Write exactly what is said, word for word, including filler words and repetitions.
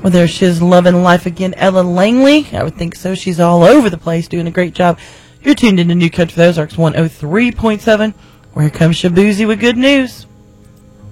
Well, there she is, loving life again. Ella Langley. I would think so. She's all over the place, doing a great job. You're tuned into New Country for the Ozarks one oh three point seven. Where comes Shabuzi with good news.